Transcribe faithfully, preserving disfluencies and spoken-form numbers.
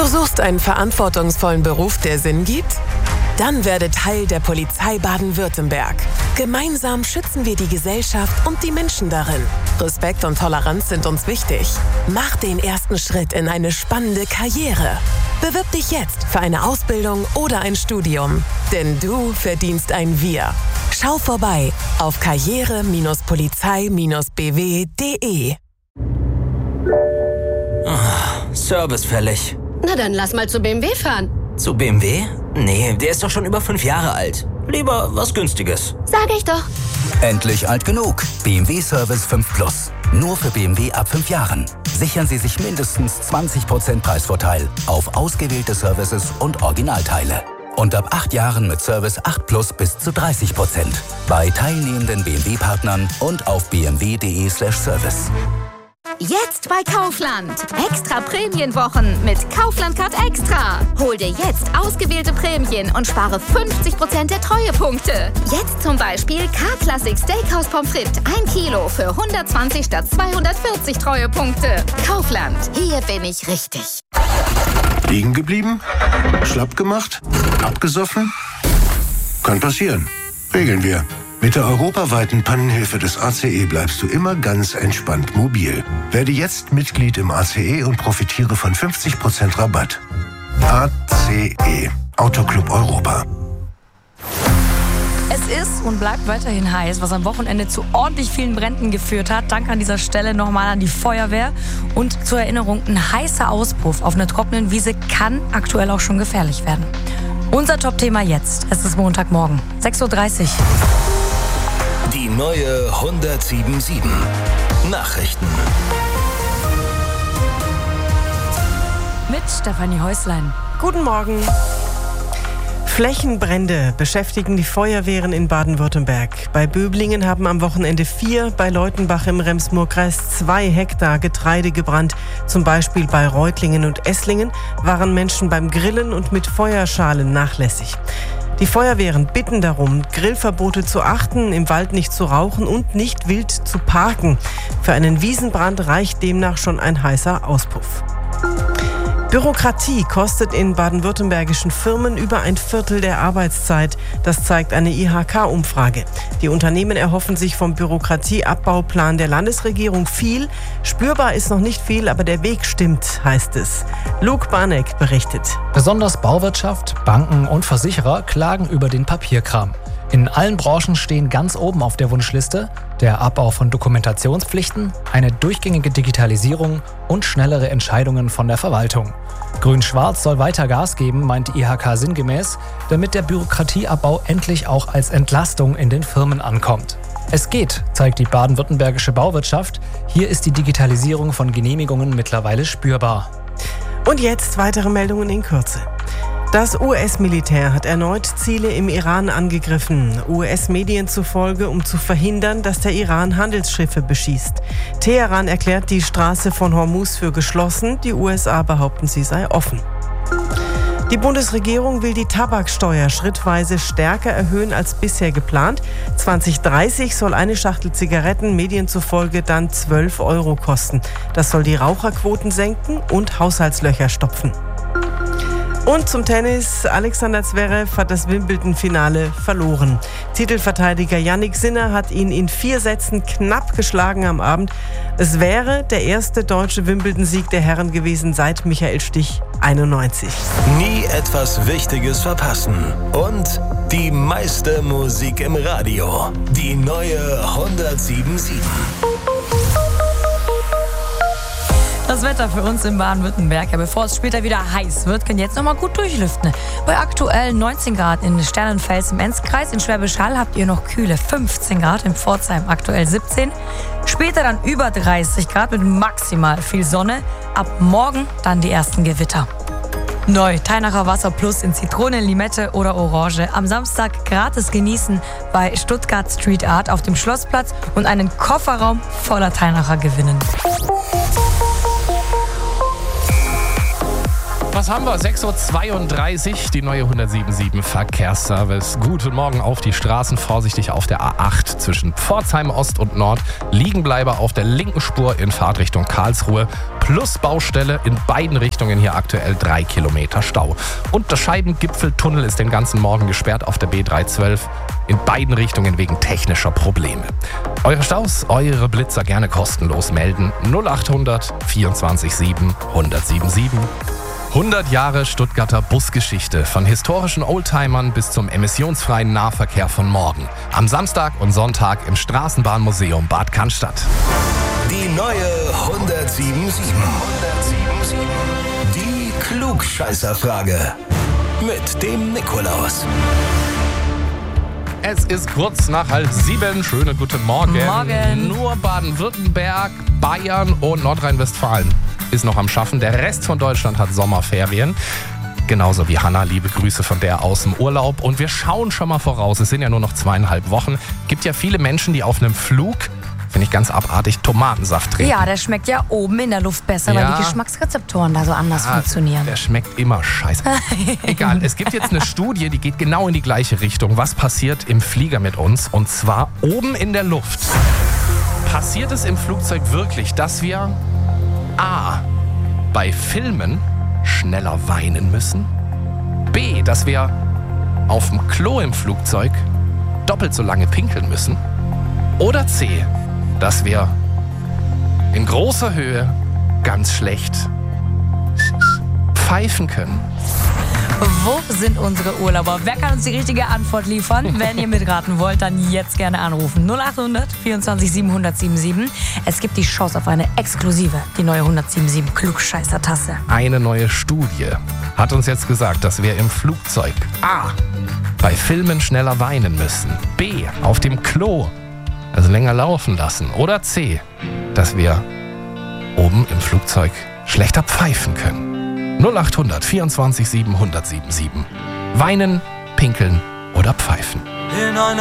Du suchst einen verantwortungsvollen Beruf, der Sinn gibt? Dann werde Teil der Polizei Baden-Württemberg. Gemeinsam schützen wir die Gesellschaft und die Menschen darin. Respekt und Toleranz sind uns wichtig. Mach den ersten Schritt in eine spannende Karriere. Bewirb dich jetzt für eine Ausbildung oder ein Studium. Denn du verdienst ein Wir. Schau vorbei auf karriere Bindestrich polizei Bindestrich b w punkt d e. Oh, Service fällig. Na dann lass mal zu B M W fahren. Zu B M W? Nee, der ist doch schon über fünf Jahre alt. Lieber was Günstiges. Sag ich doch. Endlich alt genug. B M W Service fünf Plus. Nur für B M W ab fünf Jahren. Sichern Sie sich mindestens zwanzig Prozent Preisvorteil auf ausgewählte Services und Originalteile. Und ab acht Jahren mit Service acht Plus bis zu dreißig Prozent. Bei teilnehmenden B M W-Partnern und auf b m w punkt d e slash service. Jetzt bei Kaufland. Extra Prämienwochen mit Kaufland Card Extra. Hol dir jetzt ausgewählte Prämien und spare fünfzig Prozent der Treuepunkte. Jetzt zum Beispiel K-Classic Steakhouse Pommes frites ein Kilo für hundertzwanzig statt zweihundertvierzig Treuepunkte. Kaufland. Hier bin ich richtig. Liegen geblieben? Schlapp gemacht? Abgesoffen? Kann passieren. Regeln wir. Mit der europaweiten Pannenhilfe des A C E bleibst du immer ganz entspannt mobil. Werde jetzt Mitglied im A C E und profitiere von fünfzig Prozent Rabatt. A C E. Autoclub Europa. Es ist und bleibt weiterhin heiß, was am Wochenende zu ordentlich vielen Bränden geführt hat. Danke an dieser Stelle nochmal an die Feuerwehr. Und zur Erinnerung, ein heißer Auspuff auf einer trockenen Wiese kann aktuell auch schon gefährlich werden. Unser Top-Thema jetzt. Es ist Montagmorgen, sechs Uhr dreißig. Die neue hundertsieben Komma sieben. Nachrichten. Mit Stefanie Häuslein. Guten Morgen. Flächenbrände beschäftigen die Feuerwehren in Baden-Württemberg. Bei Böblingen haben am Wochenende vier, bei Leutenbach im Rems-Murr-Kreis zwei Hektar Getreide gebrannt. Zum Beispiel bei Reutlingen und Esslingen waren Menschen beim Grillen und mit Feuerschalen nachlässig. Die Feuerwehren bitten darum, Grillverbote zu achten, im Wald nicht zu rauchen und nicht wild zu parken. Für einen Wiesenbrand reicht demnach schon ein heißer Auspuff. Bürokratie kostet in baden-württembergischen Firmen über ein Viertel der Arbeitszeit. Das zeigt eine I H K-Umfrage. Die Unternehmen erhoffen sich vom Bürokratieabbauplan der Landesregierung viel. Spürbar ist noch nicht viel, aber der Weg stimmt, heißt es. Luke Barneck berichtet. Besonders Bauwirtschaft, Banken und Versicherer klagen über den Papierkram. In allen Branchen stehen ganz oben auf der Wunschliste der Abbau von Dokumentationspflichten, eine durchgängige Digitalisierung und schnellere Entscheidungen von der Verwaltung. Grün-Schwarz soll weiter Gas geben, meint die I H K sinngemäß, damit der Bürokratieabbau endlich auch als Entlastung in den Firmen ankommt. Es geht, zeigt die baden-württembergische Bauwirtschaft. Hier ist die Digitalisierung von Genehmigungen mittlerweile spürbar. Und jetzt weitere Meldungen in Kürze. Das U S-Militär hat erneut Ziele im Iran angegriffen. U S-Medien zufolge, um zu verhindern, dass der Iran Handelsschiffe beschießt. Teheran erklärt die Straße von Hormuz für geschlossen. Die U S A behaupten, sie sei offen. Die Bundesregierung will die Tabaksteuer schrittweise stärker erhöhen als bisher geplant. zwanzig dreißig soll eine Schachtel Zigaretten Medien zufolge dann zwölf Euro kosten. Das soll die Raucherquoten senken und Haushaltslöcher stopfen. Und zum Tennis. Alexander Zverev hat das Wimbledon-Finale verloren. Titelverteidiger Jannik Sinner hat ihn in vier Sätzen knapp geschlagen am Abend. Es wäre der erste deutsche Wimbledon-Sieg der Herren gewesen seit Michael Stich einundneunzig. Nie etwas Wichtiges verpassen. Und die meiste Musik im Radio. Die neue hundertsieben Komma sieben. Das Wetter für uns in Baden-Württemberg. Ja, bevor es später wieder heiß wird, können jetzt noch mal gut durchlüften. Bei aktuell neunzehn Grad in Sternenfels im Enzkreis. In Schwäbisch Hall habt ihr noch kühle fünfzehn Grad, in Pforzheim aktuell siebzehn. Später dann über dreißig Grad mit maximal viel Sonne. Ab morgen dann die ersten Gewitter. Neu Teinacher Wasser Plus in Zitrone, Limette oder Orange. Am Samstag gratis genießen bei Stuttgart Street Art auf dem Schlossplatz und einen Kofferraum voller Teinacher gewinnen. Was haben wir? sechs Uhr zweiunddreißig, die neue hundertsiebenundsiebzig Verkehrsservice. Guten Morgen auf die Straßen, vorsichtig auf der A acht zwischen Pforzheim Ost und Nord. Liegenbleiber auf der linken Spur in Fahrtrichtung Karlsruhe. Plus Baustelle in beiden Richtungen, hier aktuell drei Kilometer Stau. Und der Scheibengipfeltunnel ist den ganzen Morgen gesperrt auf der B dreihundertzwölf. In beiden Richtungen wegen technischer Probleme. Eure Staus, eure Blitzer gerne kostenlos melden. null achthundert vierundzwanzig sieben hundertsiebenundsiebzig. hundert Jahre Stuttgarter Busgeschichte. Von historischen Oldtimern bis zum emissionsfreien Nahverkehr von morgen. Am Samstag und Sonntag im Straßenbahnmuseum Bad Cannstatt. Die neue hundertsiebenundsiebzig. Die Klugscheißerfrage. Mit dem Nikolaus. Es ist kurz nach halb sieben. Schönen guten Morgen. Morgen. Nur Baden-Württemberg, Bayern und Nordrhein-Westfalen ist noch am Schaffen. Der Rest von Deutschland hat Sommerferien. Genauso wie Hanna. Liebe Grüße von der aus dem Urlaub. Und wir schauen schon mal voraus. Es sind ja nur noch zweieinhalb Wochen. Gibt ja viele Menschen, die auf einem Flug, finde ich ganz abartig, Tomatensaft trinken. Ja, der schmeckt ja oben in der Luft besser, Ja. weil die Geschmacksrezeptoren da so anders Ah, funktionieren. Der schmeckt immer scheiße. Egal, es gibt jetzt eine Studie, die geht genau in die gleiche Richtung. Was passiert im Flieger mit uns? Und zwar oben in der Luft. Passiert es im Flugzeug wirklich, dass wir A. bei Filmen schneller weinen müssen? B. dass wir auf dem Klo im Flugzeug doppelt so lange pinkeln müssen? Oder C. dass wir in großer Höhe ganz schlecht pfeifen können? Wo sind unsere Urlauber? Wer kann uns die richtige Antwort liefern? Wenn ihr mitraten wollt, dann jetzt gerne anrufen. null achthundert vierundzwanzig sieben hundertsiebenundsiebzig. Es gibt die Chance auf eine exklusive, die neue hundertsiebenundsiebzig Klugscheißer-Tasse. Eine neue Studie hat uns jetzt gesagt, dass wir im Flugzeug A. bei Filmen schneller weinen müssen, B. auf dem Klo also länger laufen lassen oder C. dass wir oben im Flugzeug schlechter pfeifen können. null achthundert vierundzwanzig sieben hundertsiebenundsiebzig. Weinen, pinkeln oder pfeifen. In einer